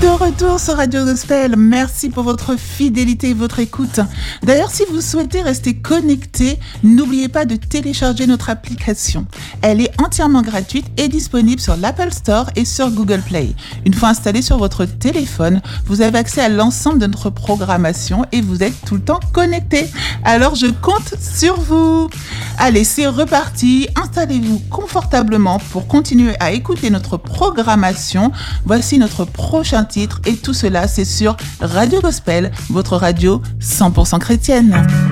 De retour sur Radio Gospel, merci pour votre fidélité et votre écoute. D'ailleurs, si vous souhaitez rester connecté, n'oubliez pas de télécharger notre application. Elle est entièrement gratuite et disponible sur l'Apple Store et sur Google Play. Une fois installée sur votre téléphone, vous avez accès à l'ensemble de notre programmation et vous êtes tout le temps connecté. Alors, je compte sur vous. Allez, c'est reparti. Installez-vous confortablement pour continuer à écouter notre programmation. Voici notre prochain titre et tout cela, c'est sur Radio Gospel, votre radio 100% chrétienne.